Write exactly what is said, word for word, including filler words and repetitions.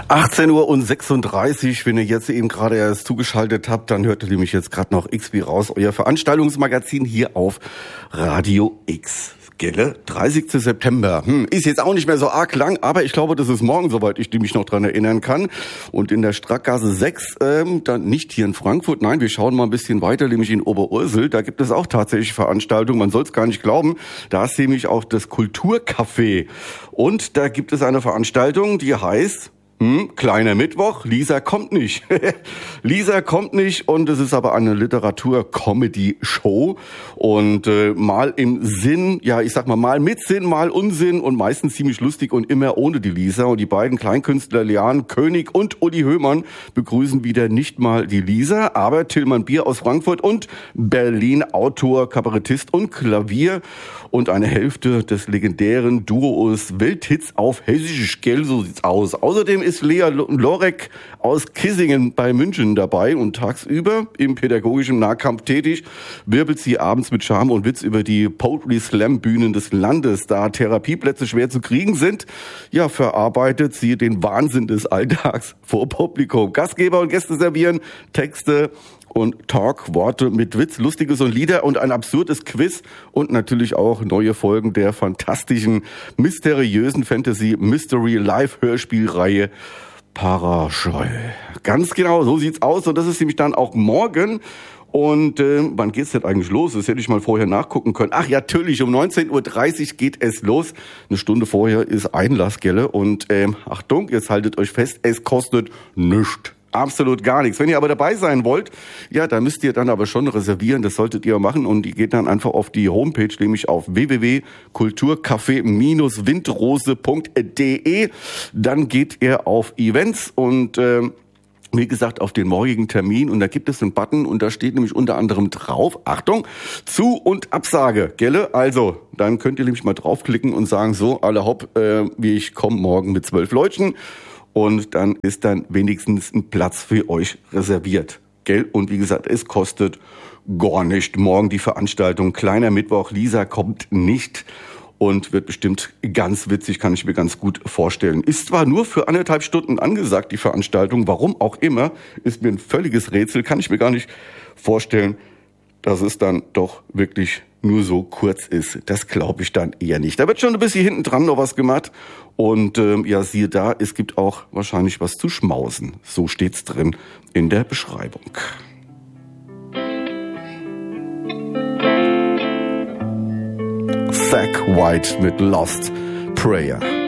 achtzehn Uhr sechsunddreißig, wenn ihr jetzt eben gerade erst zugeschaltet habt, dann hört ihr nämlich jetzt gerade noch X P raus, euer Veranstaltungsmagazin hier auf Radio X. Gelle, dreißigster September. Hm, ist jetzt auch nicht mehr so arg lang, aber ich glaube, das ist morgen, soweit ich mich noch dran erinnern kann. Und in der Strackgasse sechs, ähm, dann nicht hier in Frankfurt, nein, wir schauen mal ein bisschen weiter, nämlich in Oberursel. Da gibt es auch tatsächlich Veranstaltungen, man soll es gar nicht glauben. Da ist nämlich auch das Kulturcafé. Und da gibt es eine Veranstaltung, die heißt... Hm, kleiner Mittwoch, Lisa kommt nicht. Lisa kommt nicht und es ist aber eine Literatur-Comedy-Show und äh, mal im Sinn, ja ich sag mal, mal mit Sinn, mal Unsinn und meistens ziemlich lustig und immer ohne die Lisa. Und die beiden Kleinkünstler Liane König und Uli Höhmann begrüßen wieder nicht mal die Lisa, aber Tillmann Bier aus Frankfurt und Berlin, Autor, Kabarettist und Klavier und eine Hälfte des legendären Duos Welthits auf Hessisch, gell, so sieht's aus. Außerdem ist Lea Lorek aus Kissingen bei München dabei und tagsüber im pädagogischen Nahkampf tätig, wirbelt sie abends mit Charme und Witz über die Poetry Slam Bühnen des Landes. Da Therapieplätze schwer zu kriegen sind, ja, verarbeitet sie den Wahnsinn des Alltags vor Publikum. Gastgeber und Gäste servieren Texte und Talk, Worte mit Witz, Lustiges und Lieder und ein absurdes Quiz und natürlich auch neue Folgen der fantastischen, mysteriösen Fantasy-Mystery-Live-Hörspielreihe Parascheu. Ganz genau, so sieht's aus und das ist nämlich dann auch morgen. Und äh, wann geht's denn eigentlich los? Das hätte ich mal vorher nachgucken können. Ach ja, natürlich, um neunzehn Uhr dreißig geht es los. Eine Stunde vorher ist Einlass, gell? Und ähm, Achtung, jetzt haltet euch fest, es kostet nichts. Absolut gar nichts. Wenn ihr aber dabei sein wollt, ja, da müsst ihr dann aber schon reservieren. Das solltet ihr machen und ihr geht dann einfach auf die Homepage, nämlich auf w w w punkt kulturcafé Bindestrich windrose punkt d e. Dann geht ihr auf Events und äh, wie gesagt, auf den morgigen Termin und da gibt es einen Button und da steht nämlich unter anderem drauf, Achtung, Zu- und Absage, gelle? Also, dann könnt ihr nämlich mal draufklicken und sagen, so, alle hopp, äh, wie ich komme morgen mit zwölf Leuten. Und dann ist dann wenigstens ein Platz für euch reserviert, gell? Und wie gesagt, es kostet gar nicht. Morgen die Veranstaltung, kleiner Mittwoch, Lisa kommt nicht und wird bestimmt ganz witzig, kann ich mir ganz gut vorstellen. Ist zwar nur für anderthalb Stunden angesagt, die Veranstaltung, warum auch immer, ist mir ein völliges Rätsel, kann ich mir gar nicht vorstellen, dass es dann doch wirklich nur so kurz ist. Das glaube ich dann eher nicht. Da wird schon ein bisschen hinten dran noch was gemacht. Und ähm, ja, siehe da, es gibt auch wahrscheinlich was zu schmausen. So steht's drin in der Beschreibung. Zakk Wylde mit Lost Prayer.